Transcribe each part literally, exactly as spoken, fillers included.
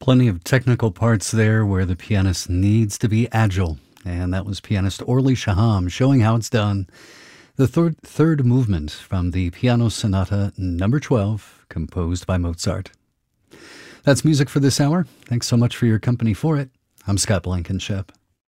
Plenty of technical parts there where the pianist needs to be agile. And that was pianist Orly Shaham showing how it's done. The third, third movement from the Piano Sonata number twelve, composed by Mozart. That's music for this hour. Thanks so much for your company for it. I'm Scott Blankenship.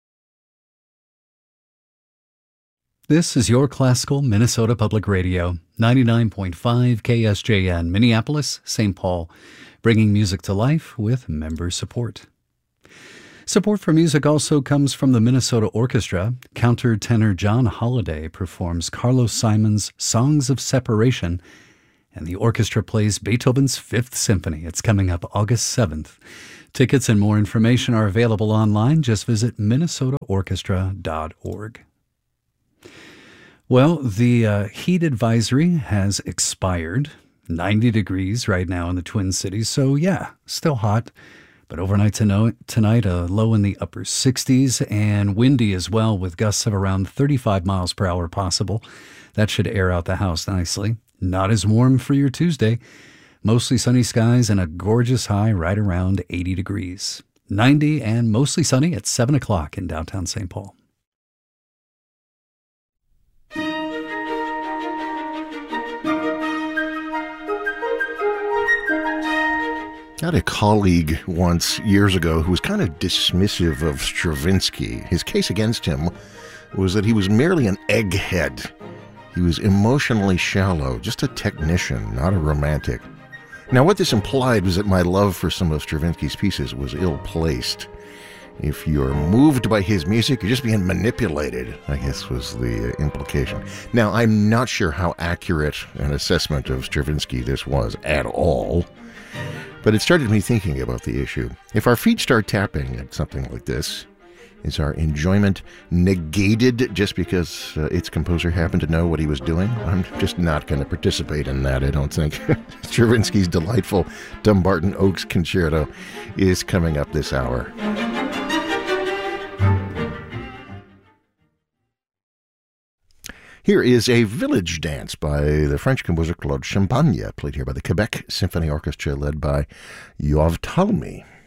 This is your classical Minnesota Public Radio, ninety-nine point five K S J N, Minneapolis, Saint Paul, bringing music to life with member support. Support for music also comes from the Minnesota Orchestra. Countertenor John Holliday performs Carlos Simon's Songs of Separation, and the orchestra plays Beethoven's Fifth Symphony. It's coming up August seventh. Tickets and more information are available online. Just visit minnesota orchestra dot org. Well, the uh, heat advisory has expired. ninety degrees right now in the Twin Cities, so yeah, still hot. But overnight to tonight, a low in the upper sixties and windy as well, with gusts of around thirty-five miles per hour possible. That should air out the house nicely. Not as warm for your Tuesday. Mostly sunny skies and a gorgeous high right around eighty degrees. ninety and mostly sunny at seven o'clock in downtown Saint Paul. I had a colleague once, years ago, who was kind of dismissive of Stravinsky. His case against him was that he was merely an egghead. He was emotionally shallow, just a technician, not a romantic. Now, what this implied was that my love for some of Stravinsky's pieces was ill-placed. If you're moved by his music, you're just being manipulated, I guess was the implication. Now, I'm not sure how accurate an assessment of Stravinsky this was at all. But it started me thinking about the issue. If our feet start tapping at something like this, is our enjoyment negated just because uh, its composer happened to know what he was doing? I'm just not going to participate in that, I don't think. Stravinsky's delightful Dumbarton Oaks Concerto is coming up this hour. Here is a village dance by the French composer Claude Champagne, played here by the Quebec Symphony Orchestra, led by Yoav Talmy.